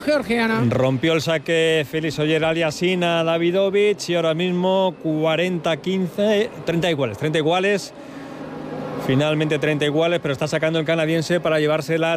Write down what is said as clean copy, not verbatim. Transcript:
georgiana. Rompió el saque Félix Oyer-Aliassime a Davidovich y ahora mismo 40-15, 30 iguales. Finalmente 30 iguales, pero está sacando el canadiense para llevarse la